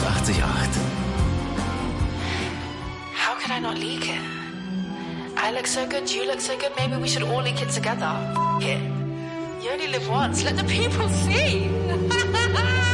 88,8. How could I not leak it? I look so good, you look so good, maybe we should all leak it together. F it. You only live once, let the people see.